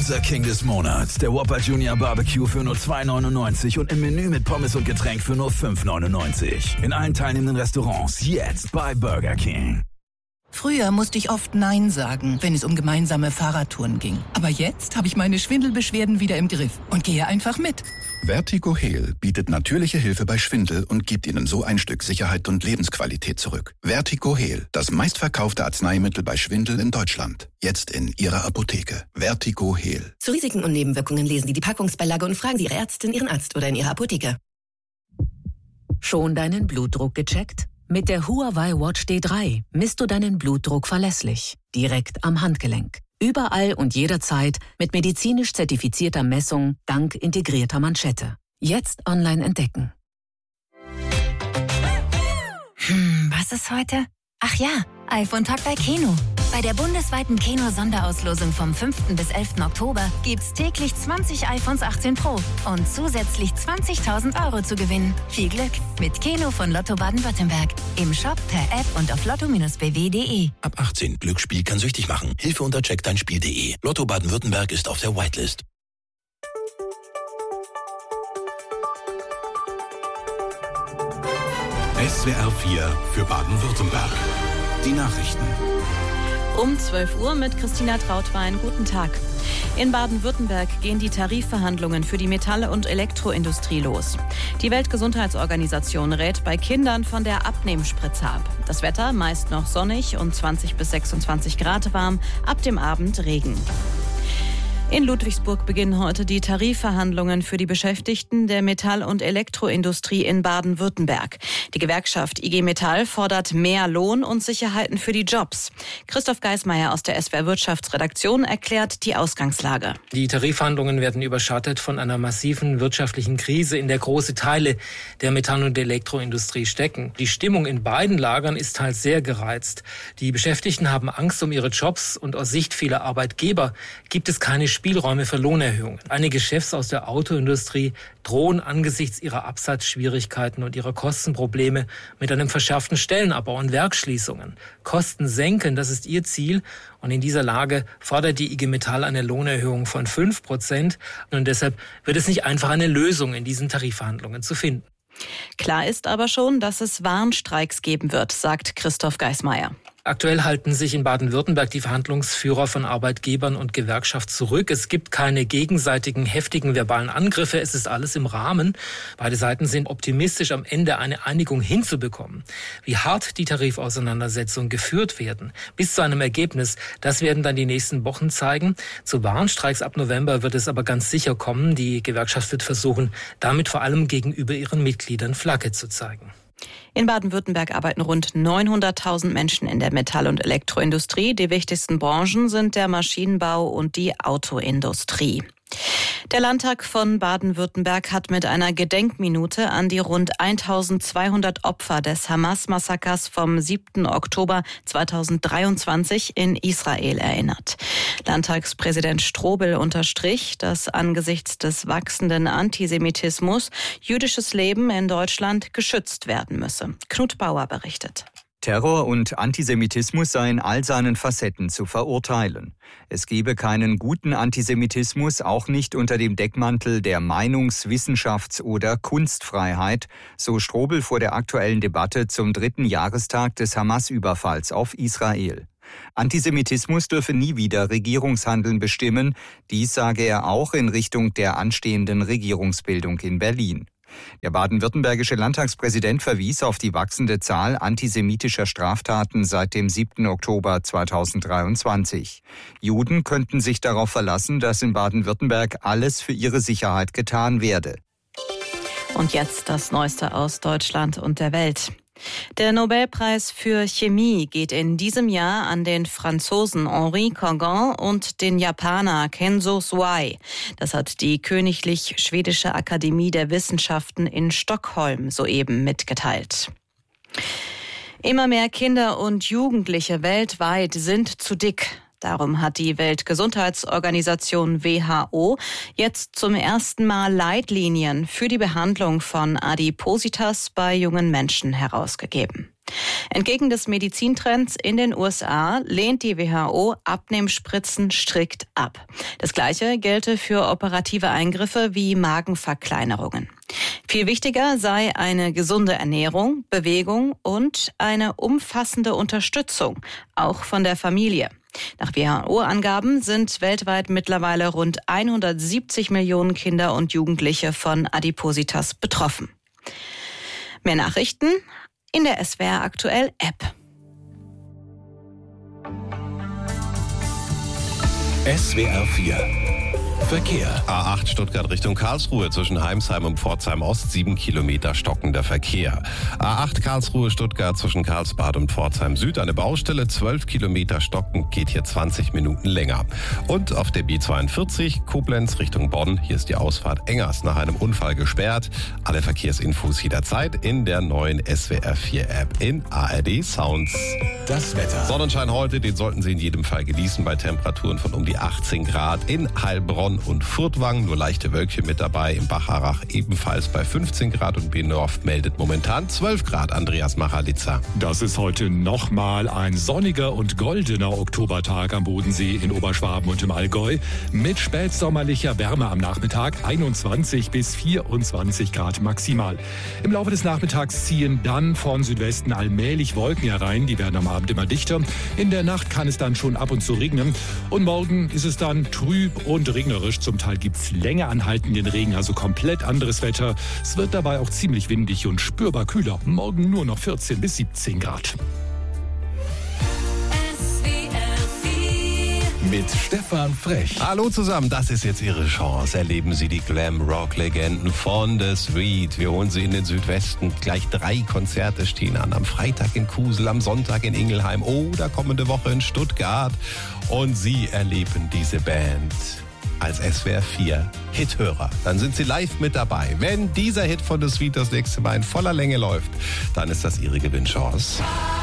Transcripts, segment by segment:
Unser King des Monats, der Whopper Junior Barbecue für nur 2,99 und im Menü mit Pommes und Getränk für nur 5,99. In allen teilnehmenden Restaurants jetzt bei Burger King. Früher musste ich oft Nein sagen, wenn es um gemeinsame Fahrradtouren ging. Aber jetzt habe ich meine Schwindelbeschwerden wieder im Griff und gehe einfach mit. Vertigo Heal bietet natürliche Hilfe bei Schwindel und gibt Ihnen so ein Stück Sicherheit und Lebensqualität zurück. Vertigo Heal, das meistverkaufte Arzneimittel bei Schwindel in Deutschland. Jetzt in Ihrer Apotheke. Vertigo Heal. Zu Risiken und Nebenwirkungen lesen Sie die Packungsbeilage und fragen Sie Ihre Ärztin, Ihren Arzt oder in Ihrer Apotheke. Schon deinen Blutdruck gecheckt? Mit der Huawei Watch D3 misst du deinen Blutdruck verlässlich, direkt am Handgelenk. Überall und jederzeit mit medizinisch zertifizierter Messung dank integrierter Manschette. Jetzt online entdecken. Was ist heute? Ach ja, iPhone-Tag bei Keno. Bei der bundesweiten Keno-Sonderauslosung vom 5. bis 11. Oktober gibt's täglich 20 iPhones 18 Pro und zusätzlich 20.000 € zu gewinnen. Viel Glück mit Keno von Lotto Baden-Württemberg. Im Shop, per App und auf lotto-bw.de. Ab 18. Glücksspiel kann süchtig machen. Hilfe unter checkdeinspiel.de. Lotto Baden-Württemberg ist auf der Whitelist. SWR 4 für Baden-Württemberg. Die Nachrichten. Um 12 Uhr mit Christina Trautwein. Guten Tag. In Baden-Württemberg gehen die Tarifverhandlungen für die Metall- und Elektroindustrie los. Die Weltgesundheitsorganisation rät bei Kindern von der Abnehmspritze ab. Das Wetter meist noch sonnig und 20 bis 26 Grad warm, ab dem Abend Regen. In Ludwigsburg beginnen heute die Tarifverhandlungen für die Beschäftigten der Metall- und Elektroindustrie in Baden-Württemberg. Die Gewerkschaft IG Metall fordert mehr Lohn und Sicherheiten für die Jobs. Christoph Geismeier aus der SWR Wirtschaftsredaktion erklärt die Ausgangslage. Die Tarifverhandlungen werden überschattet von einer massiven wirtschaftlichen Krise, in der große Teile der Metall- und Elektroindustrie stecken. Die Stimmung in beiden Lagern ist teils sehr gereizt. Die Beschäftigten haben Angst um ihre Jobs und aus Sicht vieler Arbeitgeber gibt es keine Spielräume für Lohnerhöhungen. Einige Chefs aus der Autoindustrie drohen angesichts ihrer Absatzschwierigkeiten und ihrer Kostenprobleme mit einem verschärften Stellenabbau und Werksschließungen. Kosten senken, das ist ihr Ziel. Und in dieser Lage fordert die IG Metall eine Lohnerhöhung von 5%. Und deshalb wird es nicht einfach, eine Lösung in diesen Tarifverhandlungen zu finden. Klar ist aber schon, dass es Warnstreiks geben wird, sagt Christoph Geismeier. Aktuell halten sich in Baden-Württemberg die Verhandlungsführer von Arbeitgebern und Gewerkschaft zurück. Es gibt keine gegenseitigen heftigen verbalen Angriffe. Es ist alles im Rahmen. Beide Seiten sind optimistisch, am Ende eine Einigung hinzubekommen. Wie hart die Tarifauseinandersetzungen geführt werden, bis zu einem Ergebnis, das werden dann die nächsten Wochen zeigen. Zu Warnstreiks ab November wird es aber ganz sicher kommen. Die Gewerkschaft wird versuchen, damit vor allem gegenüber ihren Mitgliedern Flagge zu zeigen. In Baden-Württemberg arbeiten rund 900.000 Menschen in der Metall- und Elektroindustrie. Die wichtigsten Branchen sind der Maschinenbau und die Autoindustrie. Der Landtag von Baden-Württemberg hat mit einer Gedenkminute an die rund 1200 Opfer des Hamas-Massakers vom 7. Oktober 2023 in Israel erinnert. Landtagspräsident Strobel unterstrich, dass angesichts des wachsenden Antisemitismus jüdisches Leben in Deutschland geschützt werden müsse. Knut Bauer berichtet. Terror und Antisemitismus sei in all seinen Facetten zu verurteilen. Es gebe keinen guten Antisemitismus, auch nicht unter dem Deckmantel der Meinungs-, Wissenschafts- oder Kunstfreiheit, so Strobel vor der aktuellen Debatte zum 3. Jahrestag des Hamas-Überfalls auf Israel. Antisemitismus dürfe nie wieder Regierungshandeln bestimmen, dies sage er auch in Richtung der anstehenden Regierungsbildung in Berlin. Der baden-württembergische Landtagspräsident verwies auf die wachsende Zahl antisemitischer Straftaten seit dem 7. Oktober 2023. Juden könnten sich darauf verlassen, dass in Baden-Württemberg alles für ihre Sicherheit getan werde. Und jetzt das Neueste aus Deutschland und der Welt. Der Nobelpreis für Chemie geht in diesem Jahr an den Franzosen Henri Cangon und den Japaner Kenzo Suai. Das hat die Königlich Schwedische Akademie der Wissenschaften in Stockholm soeben mitgeteilt. Immer mehr Kinder und Jugendliche weltweit sind zu dick. Darum hat die Weltgesundheitsorganisation WHO jetzt zum ersten Mal Leitlinien für die Behandlung von Adipositas bei jungen Menschen herausgegeben. Entgegen des Medizintrends in den USA lehnt die WHO Abnehmspritzen strikt ab. Das Gleiche gelte für operative Eingriffe wie Magenverkleinerungen. Viel wichtiger sei eine gesunde Ernährung, Bewegung und eine umfassende Unterstützung, auch von der Familie. Nach WHO-Angaben sind weltweit mittlerweile rund 170 Millionen Kinder und Jugendliche von Adipositas betroffen. Mehr Nachrichten in der SWR Aktuell App. SWR 4 Verkehr. A8 Stuttgart Richtung Karlsruhe zwischen Heimsheim und Pforzheim Ost 7 Kilometer stockender Verkehr. A8 Karlsruhe Stuttgart zwischen Karlsbad und Pforzheim Süd eine Baustelle, 12 Kilometer stockend, geht hier 20 Minuten länger. Und auf der B42 Koblenz Richtung Bonn, hier ist die Ausfahrt Engers nach einem Unfall gesperrt. Alle Verkehrsinfos jederzeit in der neuen SWR 4 App in ARD Sounds. Das Wetter. Sonnenschein heute, den sollten Sie in jedem Fall genießen bei Temperaturen von um die 18 Grad in Heilbronn und Furtwangen, nur leichte Wölkchen mit dabei. Im Bacharach ebenfalls bei 15 Grad und Benorf meldet momentan 12 Grad. Andreas Machalitzer. Das ist heute nochmal ein sonniger und goldener Oktobertag am Bodensee in Oberschwaben und im Allgäu. Mit spätsommerlicher Wärme am Nachmittag 21 bis 24 Grad maximal. Im Laufe des Nachmittags ziehen dann von Südwesten allmählich Wolken herein. Die werden am Abend immer dichter. In der Nacht kann es dann schon ab und zu regnen. Und morgen ist es dann trüb und regnerisch. Zum Teil gibt es länger anhaltenden Regen, also komplett anderes Wetter. Es wird dabei auch ziemlich windig und spürbar kühler. Morgen nur noch 14 bis 17 Grad. Mit Stefan Frech. Hallo zusammen, das ist jetzt Ihre Chance. Erleben Sie die Glam-Rock-Legenden von The Sweet. Wir holen Sie in den Südwesten. Gleich 3 Konzerte stehen an. Am Freitag in Kusel, am Sonntag in Ingelheim oder kommende Woche in Stuttgart. Und Sie erleben diese Band als SWR 4 Hithörer. Dann sind Sie live mit dabei. Wenn dieser Hit von The Sweet das nächste Mal in voller Länge läuft, dann ist das Ihre Gewinnchance.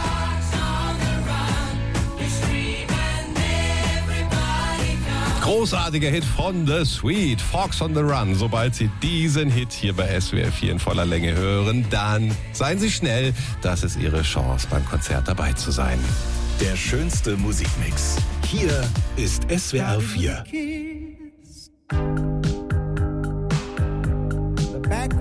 Großartiger Hit von The Sweet, Fox on the Run. Sobald Sie diesen Hit hier bei SWR 4 in voller Länge hören, dann seien Sie schnell. Das ist Ihre Chance, beim Konzert dabei zu sein. Der schönste Musikmix. Hier ist SWR 4.